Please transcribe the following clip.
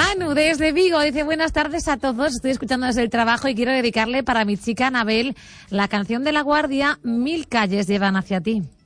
Manu, desde Vigo, dice: buenas tardes a todos, estoy escuchando desde el trabajo y quiero dedicarle para mi chica Anabel la canción de La Guardia, Mil calles llevan hacia ti.